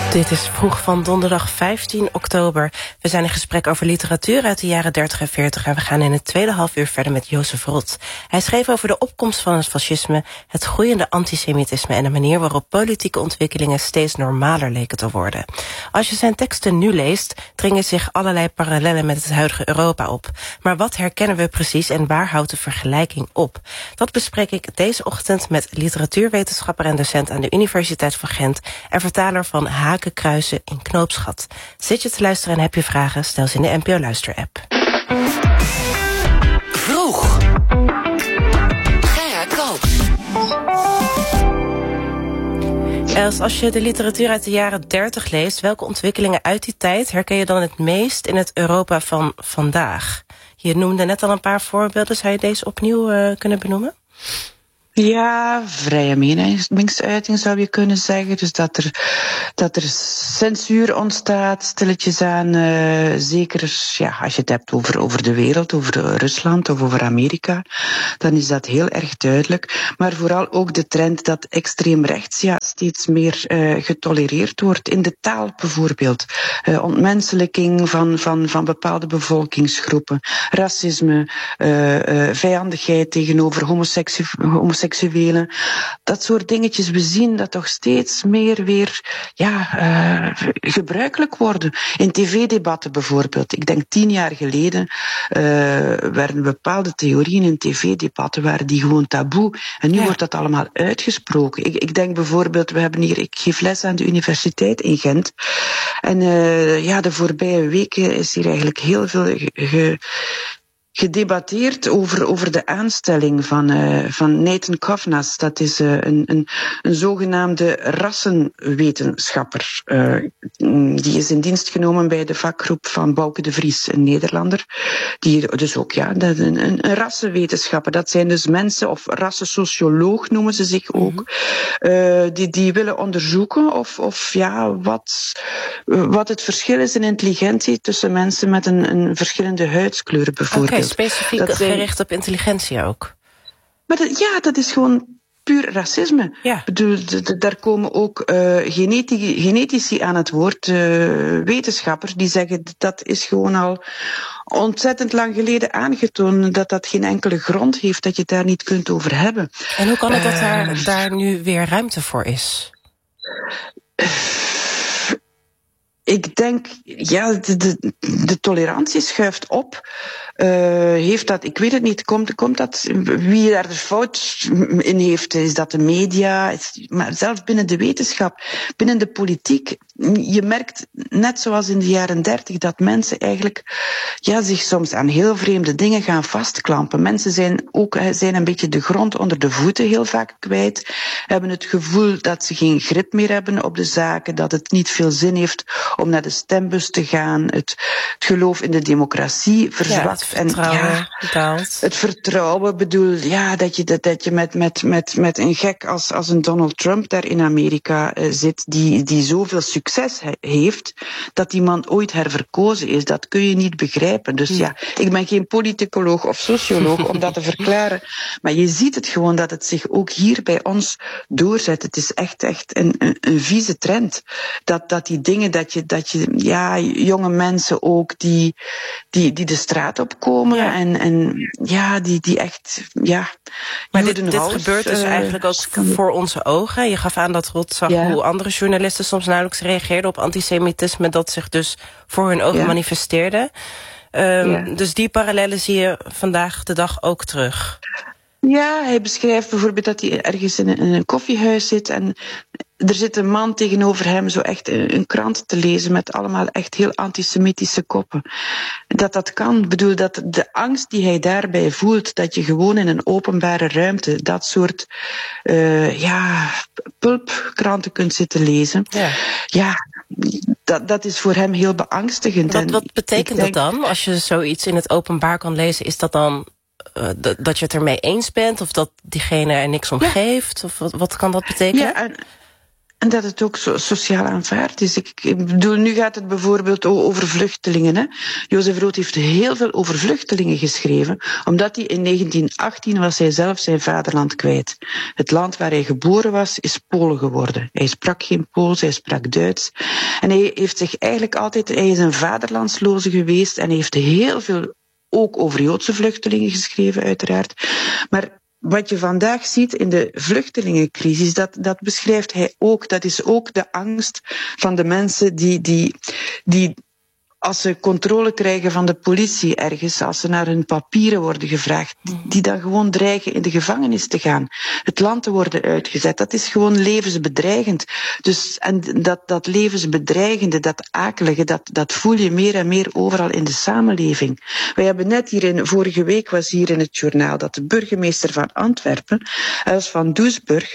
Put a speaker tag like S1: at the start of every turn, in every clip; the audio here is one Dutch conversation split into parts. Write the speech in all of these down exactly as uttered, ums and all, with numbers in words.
S1: Dit is Vroeg van donderdag vijftien oktober. We zijn in gesprek over literatuur uit de jaren dertig en veertig... en we gaan in het tweede half uur verder met Jozef Rot. Hij schreef over de opkomst van het fascisme, het groeiende antisemitisme... en de manier waarop politieke ontwikkelingen steeds normaler leken te worden. Als je zijn teksten nu leest, dringen zich allerlei parallellen met het huidige Europa op. Maar wat herkennen we precies en waar houdt de vergelijking op? Dat bespreek ik deze ochtend met literatuurwetenschapper en docent aan de Universiteit van Gent... en vertaler van Hakenkruizen in Knoopsgat. Zit je te luisteren en heb je vragen? Stel ze in de N P O Luister-app.
S2: Vroeg. Gerard Koops.
S1: Els, als je de literatuur uit de jaren dertig leest, welke ontwikkelingen uit die tijd herken je dan het meest in het Europa van vandaag? Je noemde net al een paar voorbeelden. Zou je deze opnieuw uh, kunnen benoemen?
S3: Ja, vrije meningsuiting zou je kunnen zeggen. Dus dat er, dat er censuur ontstaat, stilletjes aan. Uh, zeker ja, als je het hebt over, over de wereld, over Rusland of over Amerika, dan is dat heel erg duidelijk. Maar vooral ook de trend dat extreem rechts ja, steeds meer uh, getolereerd wordt. In de taal bijvoorbeeld. Uh, ontmenselijking van, van, van bepaalde bevolkingsgroepen. Racisme, uh, uh, vijandigheid tegenover homoseksu- homoseksuelen. Seksuele, dat soort dingetjes. We zien dat toch steeds meer weer ja, uh, gebruikelijk worden. In tv-debatten bijvoorbeeld. Ik denk tien jaar geleden uh, werden bepaalde theorieën in tv-debatten waren die gewoon taboe. En nu ja. wordt dat allemaal uitgesproken. Ik, ik denk bijvoorbeeld, we hebben hier, ik geef les aan de universiteit in Gent. En uh, ja, de voorbije weken is hier eigenlijk heel veel ge, ge gedebatteerd over, over de aanstelling van, uh, van Nathan Kovnas. Dat is uh, een, een, een zogenaamde rassenwetenschapper. Uh, die is in dienst genomen bij de vakgroep van Bouke de Vries, een Nederlander. Die dus ook, ja, dat een, een, een rassenwetenschapper. Dat zijn dus mensen, of rassensocioloog noemen ze zich ook, uh, die, die willen onderzoeken of, of ja, wat, wat het verschil is in intelligentie tussen mensen met een, een verschillende huidskleur bijvoorbeeld.
S1: Okay, specifiek dat zijn, gericht op intelligentie ook.
S3: Maar dat, ja, dat is gewoon puur racisme.
S1: Ja.
S3: Ik bedoel, d- d- daar komen ook uh, geneti- genetici aan het woord, uh, wetenschappers, die zeggen dat is gewoon al ontzettend lang geleden aangetoond dat dat geen enkele grond heeft, dat je het daar niet kunt over hebben.
S1: En hoe kan het dat
S3: uh,
S1: daar, daar nu weer ruimte voor is?
S3: Ik denk, ja, de, de, de tolerantie schuift op. Uh, heeft dat, ik weet het niet, komt, komt dat, wie daar de fout in heeft, is dat de media, maar zelfs binnen de wetenschap, binnen de politiek. Je merkt, net zoals in de jaren dertig, dat mensen eigenlijk ja, zich soms aan heel vreemde dingen gaan vastklampen. Mensen zijn ook zijn een beetje de grond onder de voeten heel vaak kwijt, hebben het gevoel dat ze geen grip meer hebben op de zaken, dat het niet veel zin heeft om naar de stembus te gaan, het, het geloof in de democratie verzwakt.
S1: Ja, het vertrouwen
S3: en, ja,
S1: daalt.
S3: Het vertrouwen bedoel, ja, dat je, dat, dat je met, met, met, met een gek als, als een Donald Trump daar in Amerika uh, zit, die, die zoveel succes he, heeft, dat die man ooit herverkozen is. Dat kun je niet begrijpen. Dus ja, ik ben geen politicoloog of socioloog om dat te verklaren, maar je ziet het gewoon dat het zich ook hier bij ons doorzet. Het is echt, echt een, een, een vieze trend. Dat, dat die dingen, dat je, dat je, ja, jonge mensen ook, die, die, die de straat opkomen ja. en, en ja, die, die echt, ja.
S1: Maar dit, dit gebeurt dus uh, eigenlijk ook voor onze ogen. Je gaf aan dat Rot zag ja. hoe andere journalisten soms nauwelijks reageerden op antisemitisme, dat zich dus voor hun ogen ja. manifesteerde. Um, ja. Dus die parallellen zie je vandaag de dag ook terug.
S3: Ja, hij beschrijft bijvoorbeeld dat hij ergens in een, in een koffiehuis zit en er zit een man tegenover hem zo echt een, een krant te lezen met allemaal echt heel antisemitische koppen. Dat dat kan. Ik bedoel, dat de angst die hij daarbij voelt, dat je gewoon in een openbare ruimte dat soort uh, ja, pulpkranten kunt zitten lezen. Ja, ja dat, dat is voor hem heel beangstigend.
S1: Wat, wat betekent denk, dat dan, als je zoiets in het openbaar kan lezen? Is dat dan Uh, d- dat je het ermee eens bent, of dat diegene er niks om ja. geeft? Of wat, wat kan dat betekenen?
S3: Ja, en, En dat het ook zo sociaal aanvaard is. Ik, ik bedoel, nu gaat het bijvoorbeeld over vluchtelingen. Hè. Jozef Rood heeft heel veel over vluchtelingen geschreven, omdat hij in negentien achttien was hij zelf zijn vaderland kwijt. Het land waar hij geboren was, is Polen geworden. Hij sprak geen Pools, hij sprak Duits. En hij heeft zich eigenlijk altijd, hij is een vaderlandsloze geweest en hij heeft heel veel ook over Joodse vluchtelingen geschreven, uiteraard. Maar wat je vandaag ziet in de vluchtelingencrisis, dat, dat beschrijft hij ook. Dat is ook de angst van de mensen die, die, die als ze controle krijgen van de politie ergens, als ze naar hun papieren worden gevraagd, die, die dan gewoon dreigen in de gevangenis te gaan, het land te worden uitgezet. Dat is gewoon levensbedreigend. Dus, en dat, dat levensbedreigende, dat akelige, dat, dat voel je meer en meer overal in de samenleving. Wij hebben net hier in, vorige week was hier in het journaal dat de burgemeester van Antwerpen, Els van Doesburg,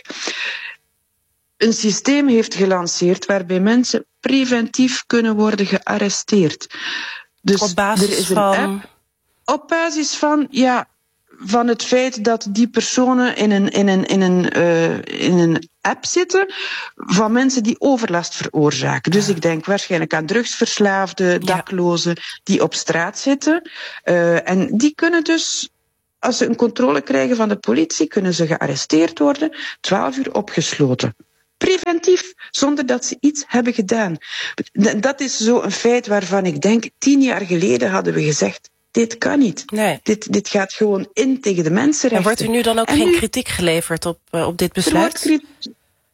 S3: een systeem heeft gelanceerd waarbij mensen preventief kunnen worden gearresteerd. Dus
S1: op basis
S3: er is een
S1: van...
S3: app, op basis van, ja, van het feit dat die personen in een, in een, in een, uh, in een app zitten van mensen die overlast veroorzaken. Dus ik denk waarschijnlijk aan drugsverslaafden, daklozen, die op straat zitten. Uh, en die kunnen dus, als ze een controle krijgen van de politie, kunnen ze gearresteerd worden, twaalf uur opgesloten. Preventief, zonder dat ze iets hebben gedaan. Dat is zo een feit waarvan ik denk, tien jaar geleden hadden we gezegd, dit kan niet.
S1: Nee.
S3: Dit, dit gaat gewoon in tegen de mensenrechten.
S1: En wordt er nu dan ook
S3: en
S1: geen
S3: nu,
S1: kritiek geleverd op, uh, op dit besluit?
S3: Er wordt kritiek.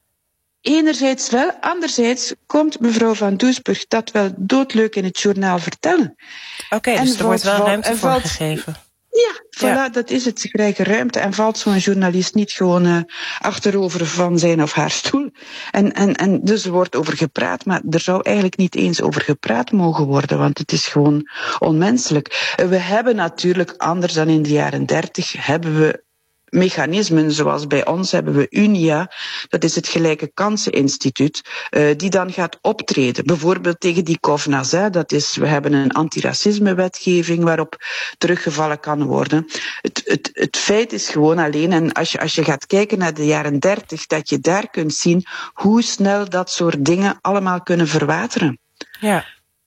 S3: Enerzijds wel, anderzijds komt mevrouw van Doesburg dat wel doodleuk in het journaal vertellen.
S1: Oké, okay, dus er wordt wel ruimte voor
S3: valt,
S1: gegeven.
S3: Ja, voilà,
S1: ja,
S3: dat is het. Ze krijgen ruimte en valt zo'n journalist niet gewoon uh, achterover van zijn of haar stoel. En, en, en dus er wordt over gepraat, maar er zou eigenlijk niet eens over gepraat mogen worden, want het is gewoon onmenselijk. We hebben natuurlijk, anders dan in de jaren dertig, hebben we mechanismen, zoals bij ons hebben we UNIA, dat is het Gelijke Kanseninstituut, uh, die dan gaat optreden. Bijvoorbeeld tegen die Kovnas, hè, dat is, we hebben een antiracismewetgeving waarop teruggevallen kan worden. Het, het, het feit is gewoon alleen, en als je, als je gaat kijken naar de jaren dertig, dat je daar kunt zien hoe snel dat soort dingen allemaal kunnen verwateren.
S1: Ja.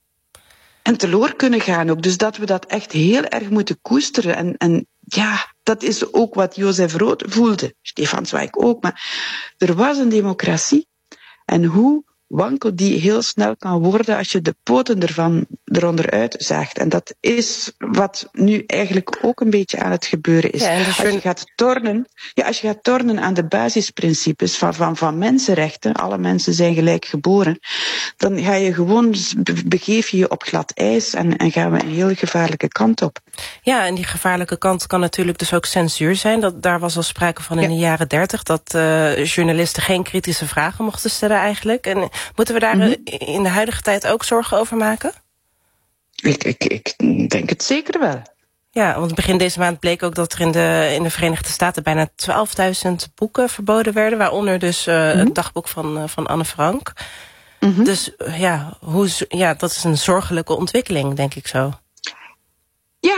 S3: En teloor kunnen gaan ook. Dus dat we dat echt heel erg moeten koesteren. En, en ja, dat is ook wat Jozef Rood voelde. Stefan Zweig ook. Maar er was een democratie. En hoe wankel die heel snel kan worden als je de poten ervan eronder uitzaagt. En dat is wat nu eigenlijk ook een beetje aan het gebeuren is.
S1: Ja, dus
S3: als je gaat tornen, ja, als je gaat tornen aan de basisprincipes van, van, van mensenrechten, alle mensen zijn gelijk geboren, dan ga je gewoon, begeef je je op glad ijs en, en gaan we een heel gevaarlijke kant op.
S1: Ja, en die gevaarlijke kant kan natuurlijk dus ook censuur zijn. Dat, daar was al sprake van in ja. de jaren dertig, dat uh, journalisten geen kritische vragen mochten stellen eigenlijk. En moeten we daar mm-hmm. in de huidige tijd ook zorgen over maken?
S3: Ik, ik, ik denk het zeker wel.
S1: Ja, want begin deze maand bleek ook dat er in de, in de Verenigde Staten bijna twaalfduizend boeken verboden werden, waaronder dus uh, mm-hmm. het dagboek van, uh, van Anne Frank. Mm-hmm. Dus uh, ja, hoe, ja, dat is een zorgelijke ontwikkeling, denk ik zo.
S3: Ja,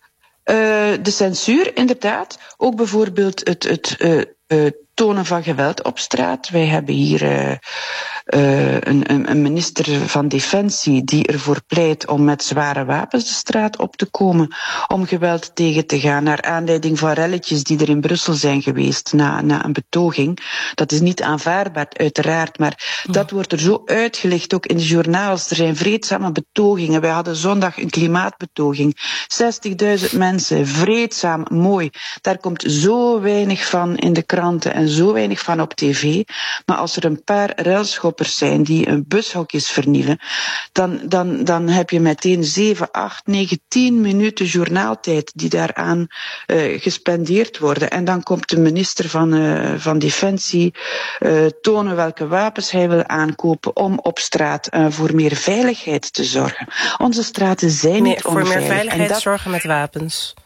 S3: uh, de censuur inderdaad. Ook bijvoorbeeld het, het uh, uh, tonen van geweld op straat. Wij hebben hier uh, uh, een, een minister van Defensie die ervoor pleit om met zware wapens de straat op te komen om geweld tegen te gaan, naar aanleiding van relletjes die er in Brussel zijn geweest na, na een betoging. Dat is niet aanvaardbaar, uiteraard, maar ja. dat wordt er zo uitgelicht, ook in de journaals. Er zijn vreedzame betogingen. Wij hadden zondag een klimaatbetoging. zestigduizend mensen, vreedzaam, mooi. Daar komt zo weinig van in de kranten en zo weinig van op tv. Maar als er een paar ruilschoppers zijn die een bushokjes vernielen, dan, dan, dan heb je meteen zeven, acht, negen, tien minuten journaaltijd die daaraan uh, gespendeerd worden. En dan komt de minister van, uh, van Defensie uh, tonen welke wapens hij wil aankopen om op straat uh, voor meer veiligheid te zorgen. Onze straten zijn
S1: meer,
S3: niet onveilig.
S1: Voor meer veiligheid
S3: en dat...
S1: zorgen met wapens.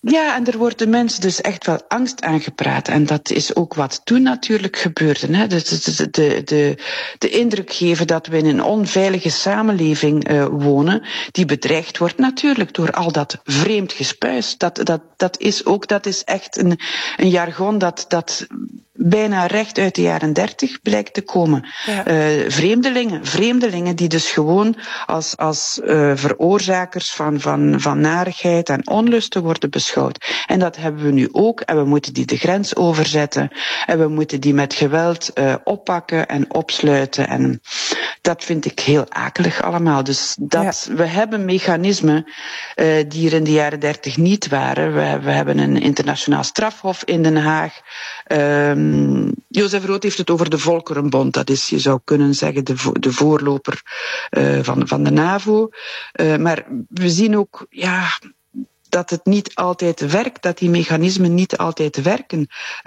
S3: Ja, en er wordt de mensen dus echt wel angst aangepraat. En dat is ook wat toen natuurlijk gebeurde. Hè? De, de, de, de, de indruk geven dat we in een onveilige samenleving uh, wonen, die bedreigd wordt natuurlijk door al dat vreemd gespuis. Dat, dat, dat is ook, dat is echt een, een jargon dat, dat bijna recht uit de jaren dertig blijkt te komen. Ja. Uh, vreemdelingen, vreemdelingen die dus gewoon als, als uh, veroorzakers van, van, van narigheid en onlusten worden beschouwd. En dat hebben we nu ook. En we moeten die de grens overzetten. En we moeten die met geweld uh, oppakken en opsluiten. En dat vind ik heel akelig allemaal. Dus dat, ja. we hebben mechanismen uh, die er in de jaren dertig niet waren. We, we hebben een internationaal strafhof in Den Haag. Um, Jozef Rood heeft het over de Volkerenbond. Dat is, je zou kunnen zeggen, de, vo- de voorloper uh, van, van de NAVO. Uh, maar we zien ook, ja, dat het niet altijd werkt, dat die mechanismen niet altijd werken.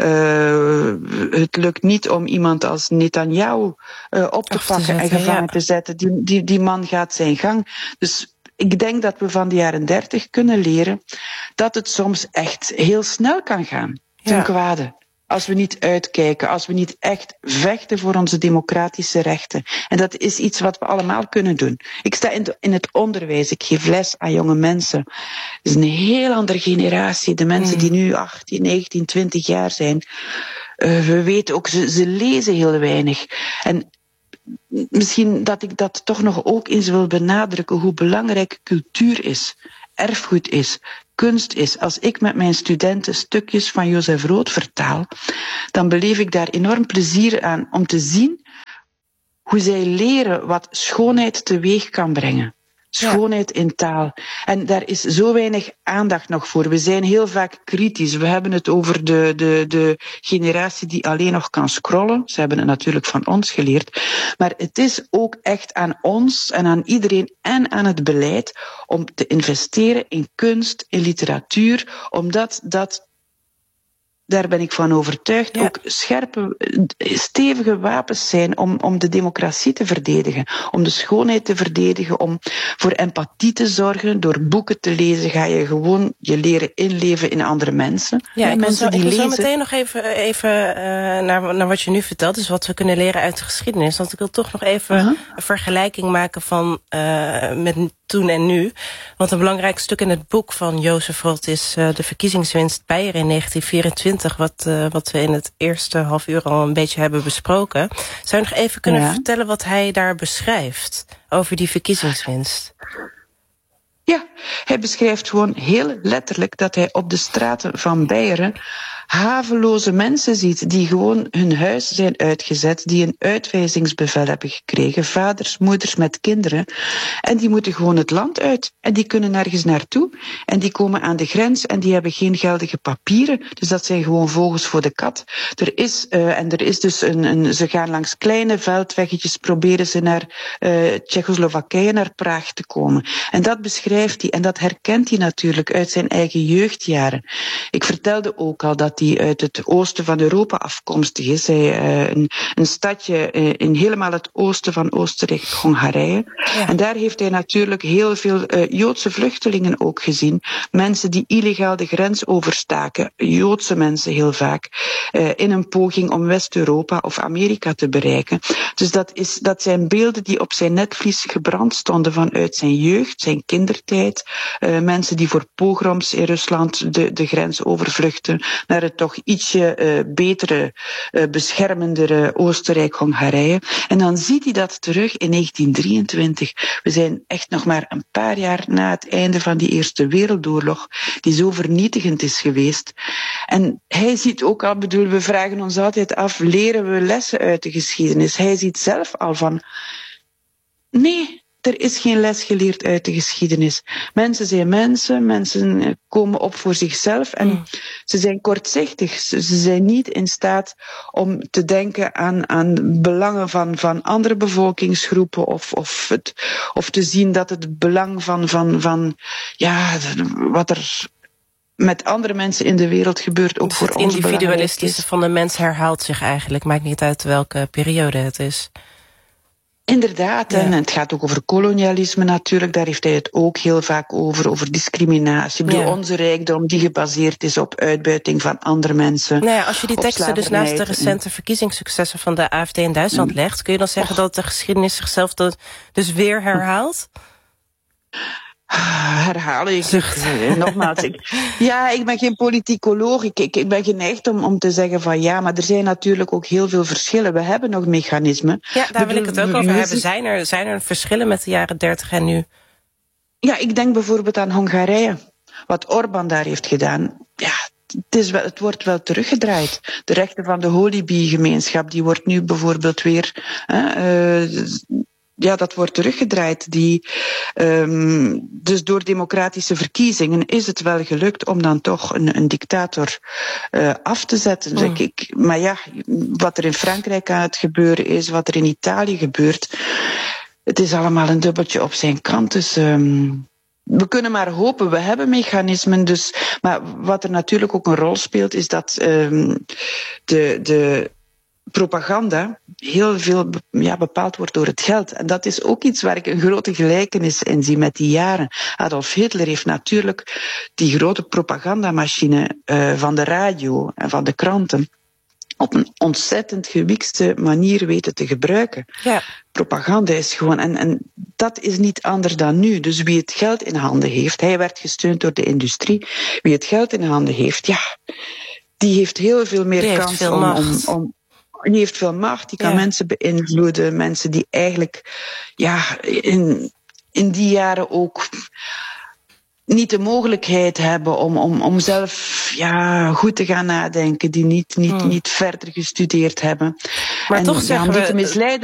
S3: Uh, het lukt niet om iemand als Netanyahu uh, op te Af pakken te zetten, en gevangen ja. te zetten. Die, die, die man gaat zijn gang. Dus ik denk dat we van de jaren dertig kunnen leren dat het soms echt heel snel kan gaan, ten ja. kwade. Als we niet uitkijken, als we niet echt vechten voor onze democratische rechten. En dat is iets wat we allemaal kunnen doen. Ik sta in, de, in het onderwijs, ik geef les aan jonge mensen. Het is een heel andere generatie. De mensen die nu achttien, negentien, twintig jaar zijn. Uh, we weten ook, ze, ze lezen heel weinig. En misschien dat ik dat toch nog ook eens wil benadrukken, hoe belangrijk cultuur is, erfgoed is, kunst is. Als ik met mijn studenten stukjes van Jozef Rood vertaal, dan beleef ik daar enorm plezier aan om te zien hoe zij leren wat schoonheid teweeg kan brengen. Schoonheid ja. in taal. En daar is zo weinig aandacht nog voor. We zijn heel vaak kritisch. We hebben het over de, de, de generatie die alleen nog kan scrollen. Ze hebben het natuurlijk van ons geleerd. Maar het is ook echt aan ons en aan iedereen en aan het beleid om te investeren in kunst, in literatuur, omdat dat, daar ben ik van overtuigd, ja. ook scherpe, stevige wapens zijn om, om de democratie te verdedigen, om de schoonheid te verdedigen, om voor empathie te zorgen. Door boeken te lezen ga je gewoon je leren inleven in andere mensen.
S1: Ja,
S3: ja
S1: ik
S3: mensen
S1: wil zo,
S3: die
S1: ik wil
S3: lezen.
S1: zo meteen nog even, even uh, naar, naar wat je nu vertelt, dus wat we kunnen leren uit de geschiedenis. Want ik wil toch nog even uh-huh. een vergelijking maken van uh, met toen en nu. Want een belangrijk stuk in het boek van Jozef Rood is uh, de verkiezingswinst Beieren in negentien vierentwintig, wat, uh, wat we in het eerste half uur al een beetje hebben besproken. Zou je nog even kunnen ja. vertellen wat hij daar beschrijft over die verkiezingswinst?
S3: Ja, hij beschrijft gewoon heel letterlijk dat hij op de straten van Beieren haveloze mensen ziet die gewoon hun huis zijn uitgezet, die een uitwijzingsbevel hebben gekregen, vaders, moeders met kinderen, en die moeten gewoon het land uit en die kunnen nergens naartoe en die komen aan de grens en die hebben geen geldige papieren, dus dat zijn gewoon vogels voor de kat. Er is, uh, en er is dus een, een, ze gaan langs kleine veldweggetjes, proberen ze naar uh, Tsjechoslowakije, naar Praag te komen. En dat beschrijft hij en dat herkent hij natuurlijk uit zijn eigen jeugdjaren. Ik vertelde ook al dat die uit het oosten van Europa afkomstig is. Hij, uh, een, een stadje uh, in helemaal het oosten van Oostenrijk-Hongarije. Ja. En daar heeft hij natuurlijk heel veel uh, Joodse vluchtelingen ook gezien. Mensen die illegaal de grens overstaken. Joodse mensen heel vaak. Uh, in een poging om West-Europa of Amerika te bereiken. Dus dat, is, dat zijn beelden die op zijn netvlies gebrand stonden vanuit zijn jeugd, zijn kindertijd. Uh, mensen die voor pogroms in Rusland de, de grens overvluchten naar het toch ietsje uh, betere, uh, beschermendere Oostenrijk-Hongarije. En dan ziet hij dat terug in negentien drieëntwintig. We zijn echt nog maar een paar jaar na het einde van die Eerste Wereldoorlog, die zo vernietigend is geweest. En hij ziet ook al, bedoel, we vragen ons altijd af, leren we lessen uit de geschiedenis? Hij ziet zelf al van, nee, er is geen les geleerd uit de geschiedenis. Mensen zijn mensen, mensen komen op voor zichzelf en mm. ze zijn kortzichtig. Ze zijn niet in staat om te denken aan, aan belangen van, van andere bevolkingsgroepen of, of, het, of te zien dat het belang van, van, van ja, wat er met andere mensen in de wereld gebeurt ook dus voor ons belangrijk is.
S1: Het individualistische van de mens herhaalt zich eigenlijk. Maakt niet uit welke periode het is.
S3: Inderdaad,
S1: Ja.
S3: en het gaat ook over kolonialisme natuurlijk, daar heeft hij het ook heel vaak over, over discriminatie. Ik bedoel,
S1: Ja.
S3: onze rijkdom die gebaseerd is op uitbuiting van andere mensen.
S1: Nou ja, als je die
S3: op
S1: teksten dus naast de
S3: slavernij.
S1: recente verkiezingssuccessen van de A F D in Duitsland
S3: Mm.
S1: legt, kun je dan zeggen dat de geschiedenis zichzelf dan dus weer herhaalt?
S3: Herhalen ik
S1: Zucht.
S3: eh, nogmaals. Ik, ja, ik ben geen politicoloog. Ik, ik, ik ben geneigd om, om te zeggen van ja, maar er zijn natuurlijk ook heel veel verschillen. We hebben nog mechanismen.
S1: Ja, daar wil ik het ook over
S3: We-
S1: hebben. Zijn er, zijn er verschillen met de jaren dertig en nu?
S3: Ja, ik denk bijvoorbeeld aan Hongarije. Wat Orbán daar heeft gedaan. Ja, het, is wel, het wordt wel teruggedraaid. De rechten van de Holebi-gemeenschap, die wordt nu bijvoorbeeld weer... Hè, uh, ja, dat wordt teruggedraaid. Die, um, dus door democratische verkiezingen is het wel gelukt om dan toch een, een dictator uh, af te zetten. Mm. Ik, ik, maar ja, wat er in Frankrijk aan het gebeuren is, wat er in Italië gebeurt, het is allemaal een dubbeltje op zijn kant. Dus um, we kunnen maar hopen, we hebben mechanismen. Dus, maar wat er natuurlijk ook een rol speelt, is dat um, de... de propaganda heel veel ja, bepaald wordt door het geld. En dat is ook iets waar ik een grote gelijkenis in zie met die jaren. Adolf Hitler heeft natuurlijk die grote propagandamachine uh, van de radio en van de kranten op een ontzettend gewikste manier weten te gebruiken.
S1: Ja.
S3: Propaganda is gewoon... En, en dat is niet anders dan nu. Dus wie het geld in handen heeft... Hij werd gesteund door de industrie. Wie het geld in handen heeft, ja... Die heeft heel veel meer
S1: die
S3: kans
S1: veel
S3: om...
S1: macht.
S3: om, om Die heeft veel macht, die kan
S1: Ja.
S3: mensen beïnvloeden. Mensen die eigenlijk ja, in, in die jaren ook niet de mogelijkheid hebben om, om, om zelf ja, goed te gaan nadenken. Die niet, niet,
S1: hmm.
S3: niet verder gestudeerd hebben.
S1: Maar
S3: en,
S1: toch
S3: ja,
S1: zeggen
S3: om die
S1: we...
S3: te misleiden